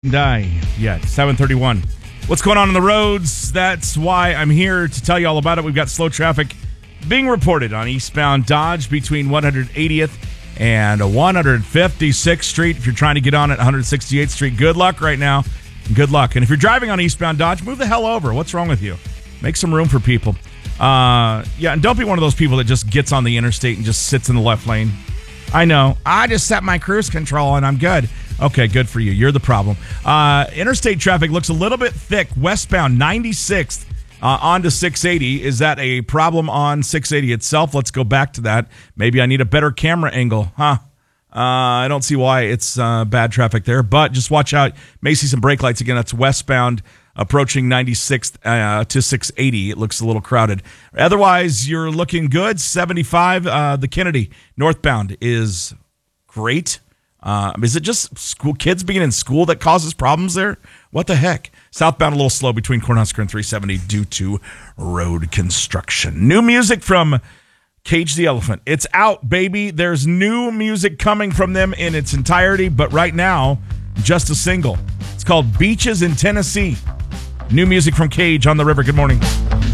Yeah, 7:31. What's going on the roads? That's why I'm here to tell you all about it. We've got slow traffic being reported on eastbound Dodge between 180th and 156th Street. If you're trying to get on at 168th Street, good luck right now. Good luck. And if you're driving on eastbound Dodge, move the hell over. What's wrong with you? Make some room for people. And don't be one of those people that just gets on the interstate and just sits in the left lane. I know. I just set my cruise control and I'm good. Okay, good for you. You're the problem. Interstate traffic looks a little bit thick. Westbound 96th onto 680. Is that a problem on 680 itself? Let's go back to that. Maybe I need a better camera angle. I don't see why it's bad traffic there, but just watch out. May see some brake lights again. That's westbound approaching 96th to 680. It looks a little crowded. Otherwise, you're looking good. 75, the Kennedy northbound is great. Is it just school kids being in school that causes problems there? What the heck? Southbound a little slow between Cornhusker and 370 due to road construction. New music from Cage the Elephant. It's out, baby. There's new music coming from them in its entirety, but right now, just a single. It's called Beaches in Tennessee. New music from Cage on the River. Good morning.